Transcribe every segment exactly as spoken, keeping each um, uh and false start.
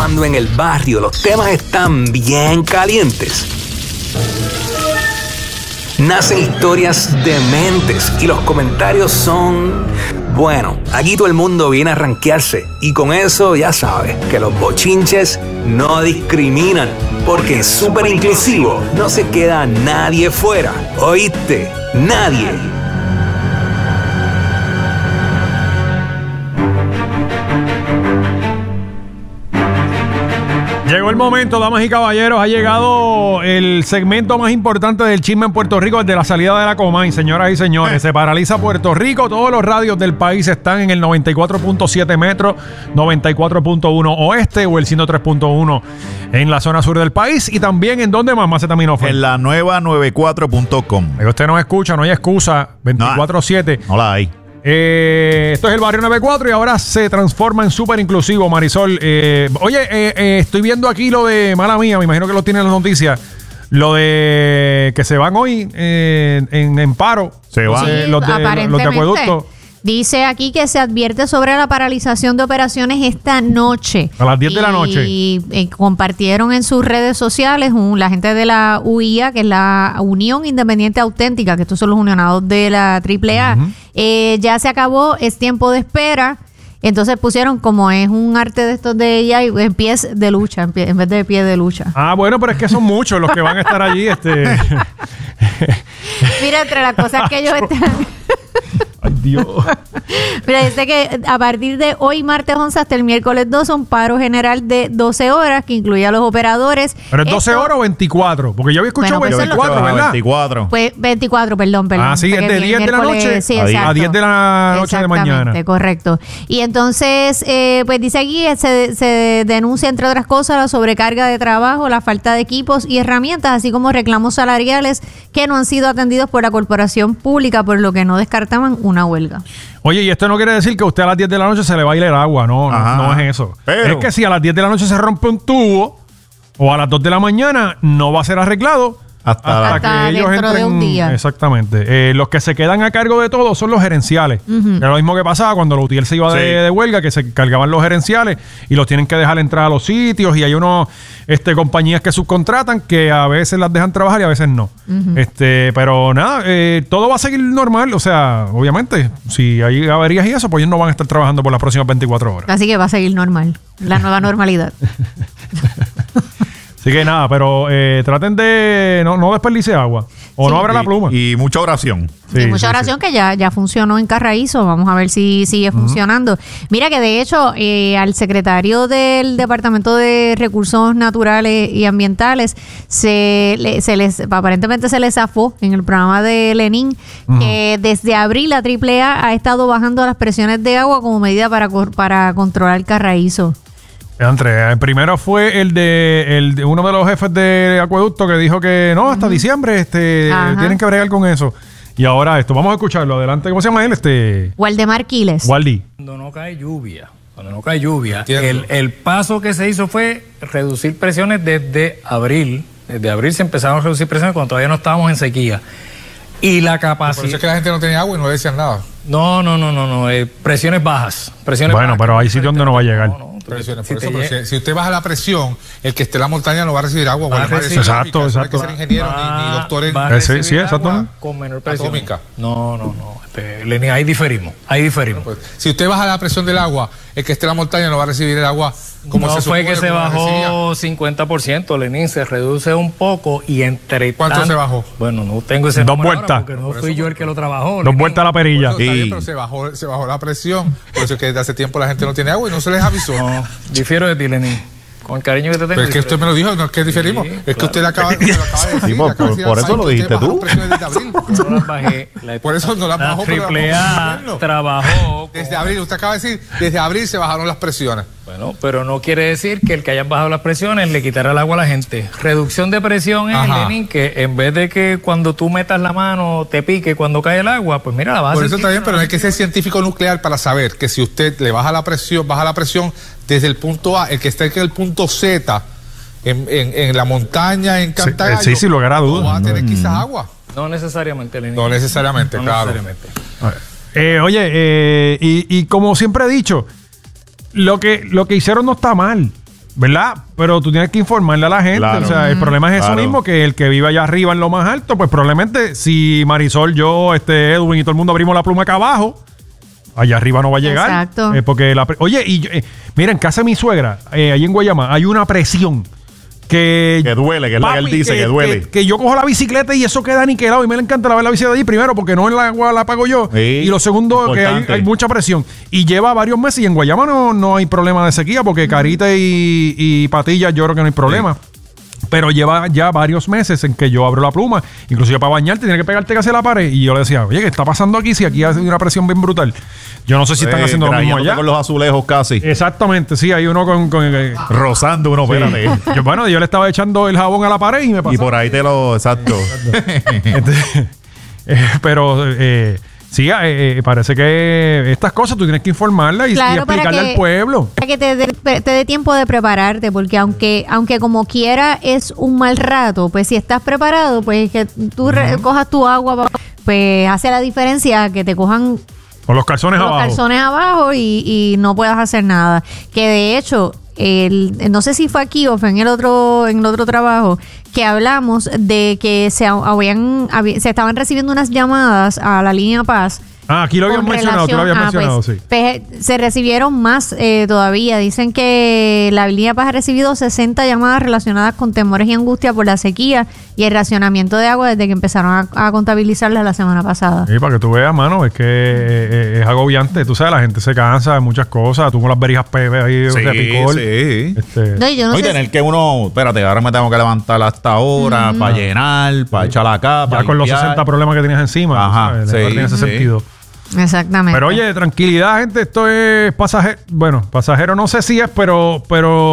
cuando en el barrio los temas están bien calientes, nacen historias dementes y los comentarios son... Bueno, aquí todo el mundo viene a rankearse y con eso ya sabes que los bochinches no discriminan, porque en Súper Inclusivo no se queda nadie fuera. ¿Oíste? Nadie. Llegó el momento, damas y caballeros, ha llegado el segmento más importante del chisme en Puerto Rico desde la salida de la Comay, señoras y señores. Se paraliza Puerto Rico, todos los radios del país están en el noventa y cuatro punto siete metro, noventa y cuatro punto uno oeste o el ciento tres punto uno en la zona sur del país y también en donde más Macetaminofen. En la nueva noventa y cuatro punto com. Usted no escucha, no hay excusa, veinticuatro siete. No, no la hay. Eh, esto es el Barrio noventa y cuatro y ahora se transforma en Súper Inclusivo, Marisol. Eh, oye, eh, eh, estoy viendo aquí lo de, mala mía, me imagino que lo tienen las noticias, lo de que se van hoy eh, en, en paro. Se van. Eh, Sí, los, de, aparentemente. los de acueducto. Dice aquí que se advierte sobre la paralización de operaciones esta noche. A las diez de la noche. Y eh, compartieron en sus redes sociales un, la gente de la U I A, que es la Unión Independiente Auténtica, que estos son los unionados de la triple A. Uh-huh. eh, ya se acabó, es tiempo de espera. Entonces pusieron, como es un arte de estos de ella, en pies de lucha, en, pie, en vez de pie de lucha. Ah, bueno, pero es que son muchos los que van a estar allí. este Mira, entre las cosas que ellos están... Ay, Dios. Mira, dice que a partir de hoy, martes once, hasta el miércoles dos, un paro general de doce horas que incluye a los operadores. ¿Pero es doce Esto, horas o veinticuatro? Porque yo había escuchado Bueno, pues veinticuatro, eso es lo- ¿verdad? veinticuatro. Pues veinticuatro, perdón, perdón. Ah, sí, es Porque de el diez de la miércoles- noche sí, a diez- exacto. a diez de la noche de mañana. Exactamente, correcto. Y entonces, eh, pues dice aquí, eh, se, se denuncia, entre otras cosas, la sobrecarga de trabajo, la falta de equipos y herramientas, así como reclamos salariales que no han sido atendidos por la corporación pública, por lo que no descartaban una huelga. Oye, y esto no quiere decir que a usted a las diez de la noche se le va a ir el agua, no, Ajá. no, no es eso. Pero- es que si a las diez de la noche se rompe un tubo o a las dos de la mañana, no va a ser arreglado Hasta, Hasta que ellos dentro de entren. un día. Exactamente. Eh, los que se quedan a cargo de todo son los gerenciales. Ujú. Era lo mismo que pasaba cuando la U T I L se iba de, Sí. de huelga, que se cargaban los gerenciales y los tienen que dejar entrar a los sitios y hay unos este, compañías que subcontratan que a veces las dejan trabajar y a veces no. Ujú. Este, pero nada, eh, todo va a seguir normal. O sea, obviamente, si hay averías y eso, pues ellos no van a estar trabajando por las próximas veinticuatro horas. Así que va a seguir normal, la nueva normalidad. Así que nada, pero eh, traten de no, no desperdicie agua o Sí. no abra la pluma. Y, y mucha oración. Sí, y mucha sí, oración que ya, ya funcionó en Carraízo. Vamos a ver si sigue funcionando. Mira que de hecho eh, al secretario del Departamento de Recursos Naturales y Ambientales se, le- se les aparentemente se les zafó en el programa de Lenin que desde abril la triple A ha estado bajando las presiones de agua como medida para, cor- para controlar Carraízo. Entre, el primero fue el de, el de uno de los jefes de acueducto que dijo que no, hasta diciembre este, Ajá. tienen que bregar con eso. Y ahora esto, vamos a escucharlo. Adelante, ¿cómo se llama él? Este Waldemar Quiles. Waldi. Cuando no cae lluvia, cuando no cae lluvia, el, el paso que se hizo fue reducir presiones desde abril. Desde abril se empezaron a reducir presiones cuando todavía no estábamos en sequía. Y la Por capacidad... eso es que la gente no tenía agua y no le decían nada. No, no, no, no, no. eh, presiones bajas. Presiones Bueno, bajas. pero hay sitios donde no va a llegar. No, no, tú- Presiones, si por te eso, pero lle- si, si usted baja la presión, el que esté en la montaña no va a recibir agua. Va a Guardemar, recibir- eso es Exacto, lógica, eso no hay que exacto. ser ingeniero ni, ni doctor en... va a Eh, sí, recibir sí, exacto. agua con menor presión. Atómica. No, no, no. Este, Lenny, ahí diferimos. Ahí diferimos. Pues, si usted baja la presión del agua, el que esté en la montaña no va a recibir el agua como no se fue supone, que se como la recibía. bajó cincuenta por ciento, Lenín, se reduce un poco y entre ¿Cuánto tan- se bajó? Bueno, no tengo ese Dos número ahora vueltas. porque no Por fui eso, yo el que lo trabajó. Dos Lenín. vueltas a la perilla. Eso está Sí. bien, pero se bajó, se bajó la presión. Por eso es que desde hace tiempo la gente no tiene agua y no se les avisó. No, difiero de ti, Lenín. Con el cariño que te tengo. Pero es que usted me lo dijo, no es que diferimos. Sí, es que claro. usted le acaba, me lo acaba de decir. Sí, le por- acaba de decir por al eso lo país que usted dijiste bajó tú. las presiones desde abril. Yo no las bajé. La- Por eso no las la bajó, pero triple vamos a A verlo. trabajó. Desde con- abril, usted acaba de decir, desde abril se bajaron las presiones. Bueno, pero no quiere decir que el que hayan bajado las presiones le quitará el agua a la gente. Reducción de presión es, Ajá. Lenín, que en vez de que cuando tú metas la mano te pique cuando cae el agua, pues mira, la vas Por a eso sentir. está bien, pero no hay que ser científico nuclear para saber que si usted le baja la presión, baja la presión desde el punto A, el que está en el punto Z, en, en, en la montaña, en Cantagallo, sí, sin lugar a dudas. no va a tener quizás agua. No necesariamente, Lenín. No necesariamente, No claro. necesariamente. Eh, oye, eh, y, y como siempre he dicho, lo que, lo que hicieron no está mal. ¿verdad? Pero tú tienes que informarle a la gente. Claro. O sea, el problema es eso Claro. mismo, que el que vive allá arriba en lo más alto, pues probablemente si Marisol, yo, este Edwin y todo el mundo abrimos la pluma acá abajo, allá arriba no va a llegar. Exacto. Eh, porque la pre- Oye, y eh, mira, en casa de mi suegra, eh, allí en Guayama, hay una presión que... Que duele, que es la que él Papi, dice, que duele. Que, que yo cojo la bicicleta y eso queda niquelado. Y me le encanta lavar la bicicleta allí, primero, porque no en la agua la pago yo. Sí, y lo segundo, que hay, importante. hay mucha presión. Y lleva varios meses. Y en Guayama no, no hay problema de sequía, porque Carita y, y Patillas yo creo que no hay problema. Pero lleva ya varios meses en que yo abro la pluma. Inclusive para bañarte tiene que pegarte casi a la pared. Y yo le decía, oye, ¿qué está pasando aquí? Si aquí hace una presión bien brutal. Yo no sé si están Eh, haciendo lo mismo grayéndote allá. con los azulejos casi. Exactamente, sí, hay uno con... con eh, Rozando uno, sí. espérate. Yo, bueno, yo le estaba echando el jabón a la pared y me pasó. Y por ahí te lo... Exacto. Este, eh, pero eh, sí, eh, eh, parece que estas cosas tú tienes que informarlas y, y Claro, para explicarle que- al pueblo. Para que te dé te dé tiempo de prepararte, porque aunque aunque como quiera es un mal rato, pues si estás preparado, pues que tú re- cojas tu agua, pa- pues hace la diferencia que te cojan Con los calzones los abajo. calzones abajo y, y no puedas hacer nada. Que de hecho, el, no sé si fue aquí o fue en el otro, en el otro trabajo, que hablamos de que se, habían, habi- se estaban recibiendo unas llamadas a la línea Paz. Ah, aquí lo habías Con mencionado, tú lo habías relación- ah, mencionado, pues, sí. pues, se recibieron más eh, todavía. Dicen que la línea Paz ha recibido sesenta llamadas relacionadas con temores y angustia por la sequía y el racionamiento de agua desde que empezaron a, a contabilizarlas la semana pasada. Sí, para que tú veas, mano, es que eh, es agobiante. Tú sabes, la gente se cansa de muchas cosas. Tú con las berijas pepe ahí, Sí, de picor. sí. Este, No, y yo no No, y sé tener si- que uno... Espérate, ahora me tengo que levantar hasta ahora para llenar, para echar acá, ya para con los limpiar. sesenta problemas que tienes encima. tú Ajá, sabes, sí, no tiene ese sí. sentido. Exactamente. Pero oye, tranquilidad, gente, esto es pasajero. Bueno, pasajero no sé si es, pero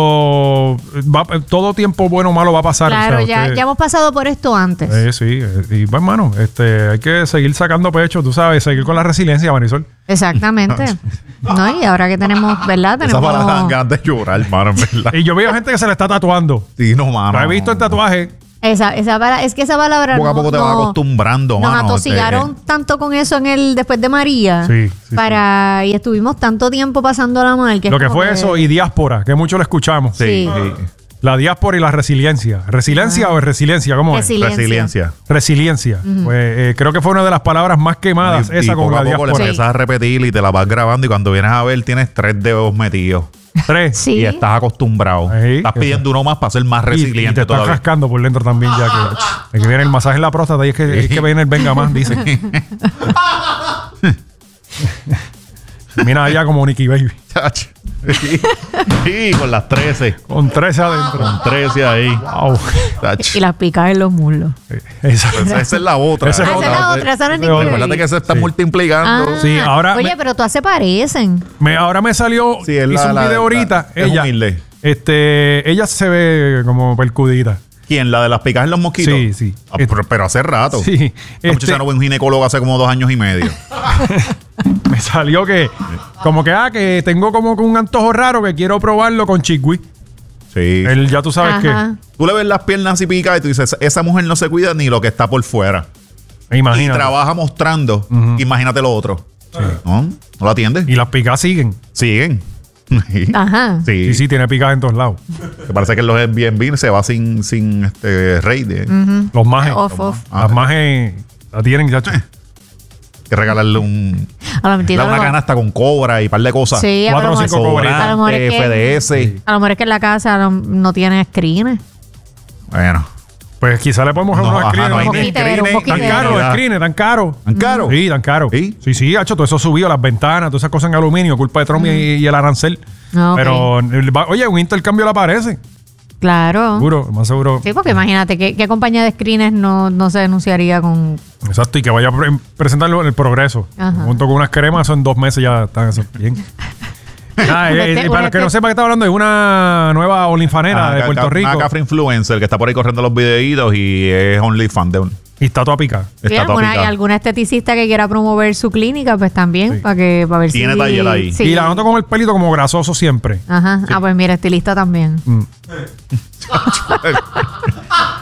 pero va- todo tiempo bueno o malo va a pasar. Claro, o sea, ya, usted- ya hemos pasado por esto antes. Eh, sí, eh, y pues, hermano, este, hay que seguir sacando pecho, tú sabes, seguir con la resiliencia, Marisol. Exactamente. No, y ahora que tenemos, ¿verdad? Esa palabra dan Tenemos ganas de llorar, mano, en verdad. Y yo veo gente que se le está tatuando. Sí, no, mano. Lo he visto el tatuaje. esa, esa pala- es que esa palabra Poco a no- poco te vas no- acostumbrando, Nos mano. atosigaron Este, tanto con eso en el después de María. Sí, sí, para y estuvimos tanto tiempo pasando la mal que es Lo que como fue eso y diáspora, que mucho lo escuchamos. Sí, Sí. sí. La diáspora y la resiliencia. ¿Resiliencia o es resiliencia? ¿Cómo es? Resiliencia. Resiliencia. Resiliencia. Pues eh, creo que fue una de las palabras más quemadas, Y- y esa con poco la a poco le diáspora. empiezas a repetir y te la vas grabando y cuando vienes a ver tienes tres dedos metidos. Tres. Sí. Y estás acostumbrado. Ahí, estás pidiendo uno más para ser más Y- y, resiliente te estás todavía. rascando por dentro también ya que, es que viene el masaje en la próstata y es que, es que viene el venga más, dice. Mira allá como Nicky Baby. Chacho. Sí, sí, con las trece. Con trece adentro. Con trece ahí. Wow. Chacho. y las picas en los muslos. Esa- Pues esa es la otra. Esa es Ah, esa es la otra, esa no es Esa es otra. Nicky Recuerda Baby. que se está Sí. multiplicando. Ah, Sí, ahora Oye, me- pero todas se parecen. me, ahora me salió, Sí, es hizo la- un la- video la- ahorita. es ella, humilde. este, ella se ve como percudida. ¿Quién? ¿La de las picas en los mosquitos? Sí, sí. Ah, pero, pero hace rato. Sí. Esta Este- muchacha no fue un ginecólogo hace como dos años y medio. Me salió que, como que, ah, que tengo como que un antojo raro que quiero probarlo con Chickwi. Sí. Él ya tú sabes Ajá. Tú le ves las piernas así picadas y tú dices, esa mujer no se cuida ni lo que está por fuera. que, Y imagínate. trabaja mostrando. Imagínate lo otro. ¿No? ¿No la atiende? Y las picas siguen. Siguen. Sí. Ajá. Sí. Sí, sí, tiene picas en todos lados. Me parece que en los Airbnb se va sin, sin este rey de Los majes. Off, off. Las majes la tienen, ya. que regalarle un A lo mentira, la- una a lo- canasta con cobra y par de cosas. Sí, a Cuatro lo o mejor- cinco cobras. a lo mejor es Sobrante, que- F D S. A lo mejor es que en la casa no, no tiene screener. Bueno. Pues quizá le podemos No, unos ajá, screens. no hay Un ni mosquitero, un screener, Tan mosquitero. caro, calidad. los screens, tan caro. ¿Tan caro? Sí, tan caro. ¿Sí? Sí, sí, hacho, todo eso subió, las ventanas, todas esas cosas en aluminio, culpa de Trump y, y el arancel. Ah, ok. Pero, el- va- oye, un intercambio le aparece. Claro. Seguro, más seguro. Sí, porque imagínate, ¿qué, qué compañía de screeners no, no se denunciaría con... Exacto, y que vaya a pre- presentarlo en el progreso. Ajá. Junto con unas cremas, eso en dos meses ya están eso bien. Ah, eh, Este- eh, para este- que no sepa que está hablando, es una nueva olinfanera Ah, de ca- Puerto ca- Rico. Una cafre influencer que está por ahí corriendo los videitos y es OnlyFans de un. Y está toda pica. Sí, Está alguna, y tópica. alguna esteticista que quiera promover su clínica, pues también, Sí. para que para ver Tiene si... taller ahí. sí. Y la noto con el pelito como grasoso siempre. Ajá. Ah, pues mira, estilista también. Mm.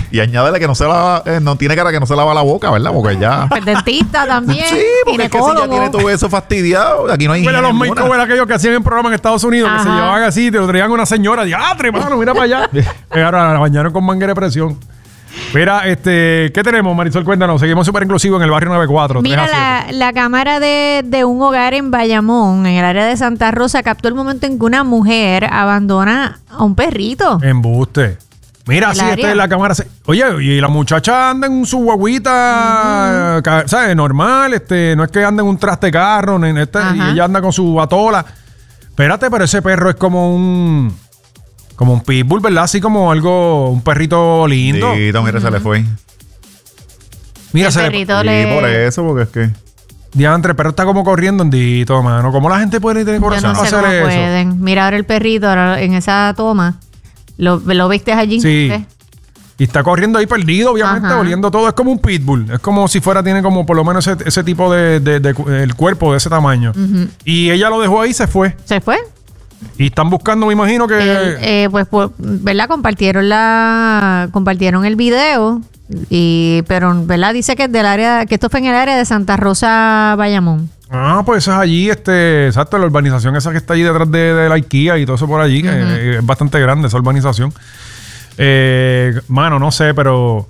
Y añádele que no se lava, eh, no tiene cara que no se lava la boca, ¿verdad? Porque ya. El dentista también. Sí, porque es que si ginecólogo. ya tiene todo eso fastidiado, aquí no hay. Mira los ninguna. makeovers aquellos que hacían en programa en Estados Unidos, que se Ajá. llevaban así, te lo traían una señora, diatre, mano, mira para allá. Y ahora la bañaron con manguera de presión. Mira, este, ¿qué tenemos, Marisol? Cuéntanos. Seguimos súper inclusivos en el barrio noventa y cuatro. Mira, tres a siete. la, la cámara de, de un hogar en Bayamón, en el área de Santa Rosa, captó el momento en que una mujer abandona a un perrito. Embuste. Mira, El sí, área. este es la cámara. se- Oye, y la muchacha anda en su guaguita, ca- ¿sabes? Normal, este, no es que anda en un traste carro, ni en este, y Ajá. ella anda con su batola. Espérate, pero ese perro es como un. Como un pitbull, ¿verdad? Así como algo, un perrito lindo. Dito, mira, se le fue. Mira, El se le. perrito Sí, le... por eso, porque es que. Diantre, el perro está como corriendo andito, mano. ¿Cómo la gente puede tener Yo corazón no sé a cómo hacer eso? pueden. Mira ahora el perrito ahora en esa toma. ¿Lo, lo viste allí? Sí. ¿Ves? Y está corriendo ahí perdido, obviamente, Ajá. oliendo todo. Es como un pitbull. Es como si fuera, tiene como por lo menos ese, ese tipo de, de- de cu- el cuerpo de ese tamaño. Y ella lo dejó ahí y se fue. ¿Se fue? Y están buscando, me imagino que. El, eh, pues, por- ¿verdad? Compartieron la compartieron el video. Y, pero, ¿verdad? Dice que es del área, que esto fue en el área de Santa Rosa, Bayamón. Ah, pues eso es allí, este, exacto, la urbanización esa que está allí detrás de, de la IKEA y todo eso por allí, que eh, es bastante grande esa urbanización. Eh, mano, no sé, pero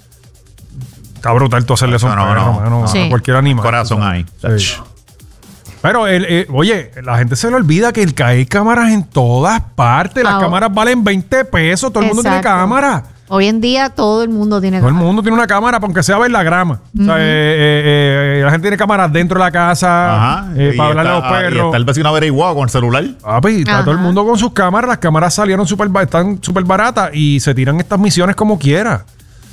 está brutal tú hacerle eso a un No, no, perro, no. mano, Sí. a cualquier animal. Corazón ahí. Sí. Pero, el, eh, oye, la gente se le olvida que el, que hay cámaras en todas partes. Las Ah, cámaras valen veinte pesos. Todo el mundo tiene Exacto. cámara. Hoy en día todo el mundo tiene Todo el cámara. mundo tiene una cámara, aunque sea ver la grama. O sea, eh, eh, eh, la gente tiene cámaras dentro de la casa Ajá. eh, Y para hablarle a los está- Y perros. está el vecino averiguado con el celular. Papi, está Ajá. todo el mundo con sus cámaras. Las cámaras salieron súper ba- están súper baratas y se tiran estas misiones como quiera.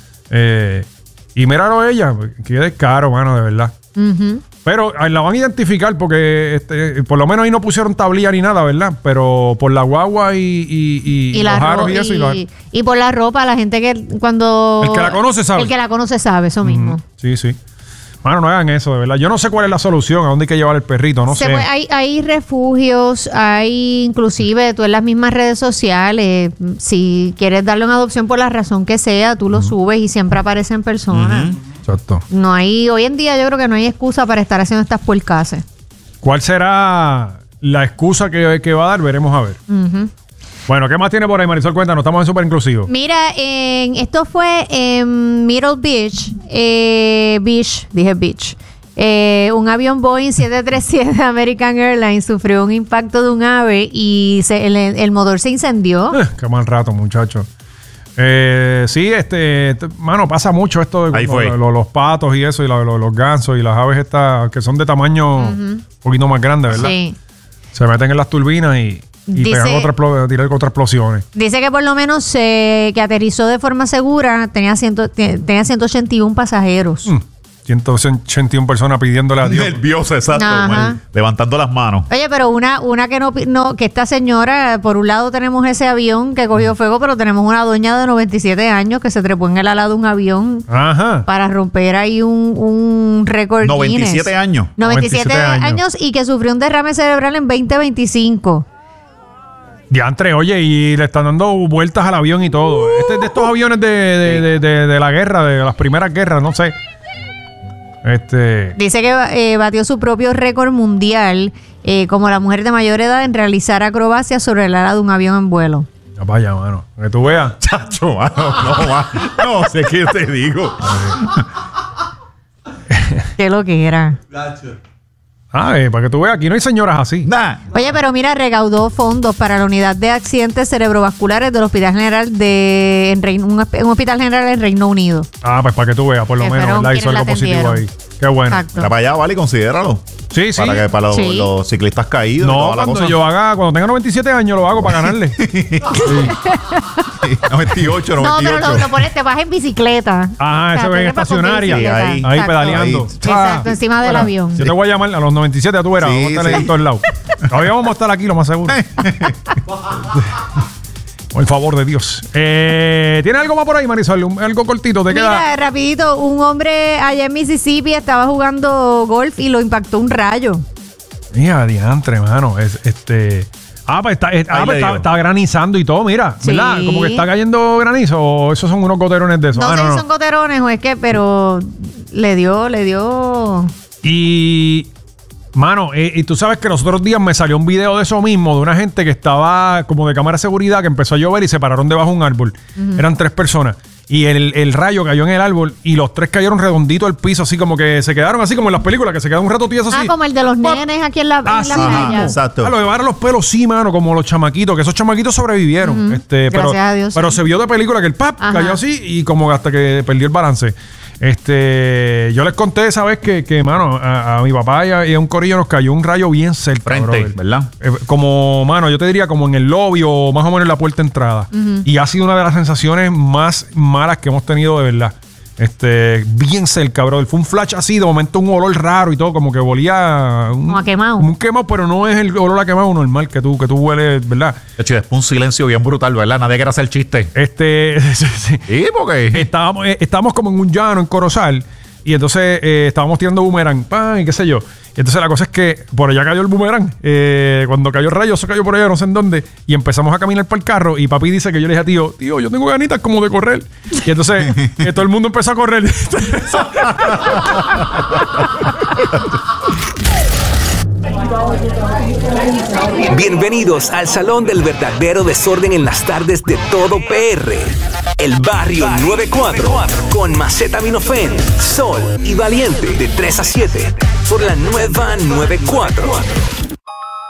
Eh, y míralo ella, que es caro, mano, de verdad. Ujú. Pero ah, la van a identificar porque este, por lo menos ahí no pusieron tablilla ni nada, ¿verdad? Pero por la guagua y, y, y, Y, la los aros ro- y eso. Y, y- los- y por la ropa, la gente que cuando... El que la conoce sabe. El que la conoce sabe, eso mismo. Sí, sí. Mano, no hagan eso, de verdad. Yo no sé cuál es la solución, a dónde hay que llevar el perrito, no Se sé. puede- hay, hay refugios, hay inclusive tú en las mismas redes sociales, si quieres darle una adopción por la razón que sea, tú lo subes y siempre aparece en persona. Exacto. No hay, hoy en día yo creo que no hay excusa para estar haciendo estas puercases. ¿Cuál será la excusa que, que va a dar? Veremos a ver. Ujú. Bueno, ¿qué más tiene por ahí, Marisol? Cuéntanos, estamos en Súper Inclusivos. Mira, en, esto fue en Middle Beach, eh, Beach, dije Beach. Eh, un avión Boeing siete treinta y siete de American Airlines sufrió un impacto de un ave y se- el, el motor se incendió. Eh, qué mal rato, muchachos. Eh, sí, este, este, mano, pasa mucho esto de Ahí cuando fue. lo- lo- los patos y eso, y la- lo- los gansos y las aves estas que son de tamaño un poquito más grande, ¿verdad? Sí. Se meten en las turbinas y, y Dice- pegan otras, explo- tiran otras explosiones. Dice que por lo menos eh, que aterrizó de forma segura, tenía, ciento, te- tenía ciento ochenta y uno pasajeros. Mm, ciento ochenta y una personas pidiéndole a Dios. Nervioso, exacto. Ajá. mal, levantando las manos. Oye, pero una, una que no, pi- no, que esta señora, por un lado tenemos ese avión que cogió fuego, pero tenemos una doña de noventa y siete años que se trepó en el ala de un avión Ajá. para romper ahí un, un récord noventa y siete Guinness. años. noventa y siete noventa y siete años. años Y que sufrió un derrame cerebral en veinte veinticinco. Diantre, oye, y le están dando vueltas al avión y todo. Este es de estos aviones de, de, de, de- de la guerra, de las primeras guerras, no sé. Este. Dice que eh, batió su propio récord mundial eh, como la mujer de mayor edad en realizar acrobacias sobre el ala de un avión en vuelo. Ya vaya, mano. Que tú veas. Chacho, mano, no, mano. No sé qué te digo. Qué lo que era. Ah, eh, para que tú veas, aquí no hay señoras así. Nah. Oye, pero mira, recaudó fondos para la unidad de accidentes cerebrovasculares del Hospital General de en Reino, un, hosp- un hospital general en Reino Unido. Ah, pues para que tú veas, por lo Que menos, fueron ¿verdad? Hizo quienes algo la positivo ahí. atendieron. Qué bueno. Exacto. Mira para allá, vale, considéralo. Sí, sí. Para que para los, Sí. los ciclistas caídos. y No, toda la cuando cosa. yo haga, cuando tenga noventa y siete años lo hago para ganarle. noventa y ocho, No, noventa y ocho. pero lo, lo pones, te vas en bicicleta. Ah, eso te es en trepas con estacionaria. bicicleta. Sí, ahí. Ahí Exacto. pedaleando. Ahí. Exacto, Ah. encima del Bueno, avión. Yo te voy a llamar a los noventa y siete, ya tú verás. Sí, vamos a estar ahí sí. en todos lados. Todavía vamos a estar aquí, lo más seguro. Por favor de Dios. Eh, ¿Tiene algo más por ahí, Marisol? Un- Algo cortito, ¿te queda? Mira, rapidito, un hombre allá en Mississippi estaba jugando golf y lo impactó un rayo. Mira, diantre, mano. Es, este, Ah, pues está, eh, ah, Ahí pues le está, dio. está granizando y todo, mira, Sí. ¿verdad? Como que está cayendo granizo o esos son unos goterones de eso. No Ah, sé no, si no. son goterones o es que, pero le dio, le dio. Y, mano, eh, y tú sabes que los otros días me salió un video de eso mismo, de una gente que estaba como de cámara de seguridad, que empezó a llover y se pararon debajo de un árbol. Eran tres personas. Y el, el rayo cayó en el árbol y los tres cayeron redondito al piso, así como que se quedaron así como en las películas, que se quedan un rato tiesos así. Ah, como el de los nenes aquí en la, en la Así playa. mismo. Exacto. Ah, lo llevaron los pelos, sí, mano, como los chamaquitos, que esos chamaquitos sobrevivieron. este, pero, Gracias a Dios, Pero sí. se vio de película que el pap Ajá. cayó así y como hasta que perdió el balance. Este, yo les conté esa vez que, que mano, a, a mi papá y a, y a un corillo nos cayó un rayo bien cerca. Frente, brother. ¿verdad? Eh, como, mano, yo te diría como en el lobby o más o menos en la puerta de entrada. Y ha sido una de las sensaciones más malas que hemos tenido de verdad. Este, bien cerca, bro. Fue un flash así, de momento un olor raro y todo, como que volía un, Como a quemado. como un quemado, pero no es el olor a quemado normal que tú, que tú hueles, ¿verdad? De hecho, después un silencio bien brutal, ¿verdad? Nadie quiere hacer chiste. Este, sí, sí. Sí, porque... Estábamos, eh, estábamos como en un llano, en Corozal, y entonces eh, estábamos tirando boomerang, pan, y qué sé yo. Y entonces la cosa es que por allá cayó el boomerang. Eh, cuando cayó el rayo, eso cayó por allá, no sé en dónde. Y empezamos a caminar para el carro. Y papi dice que yo le dije a tío, tío, yo tengo ganitas como de correr. Y entonces que todo el mundo empezó a correr. Bienvenidos al Salón del Verdadero Desorden en las tardes de todo P R. El Barrio noventa y cuatro con Macetaminofen, Sol y Valiente de tres a siete por la nueva noventa y cuatro.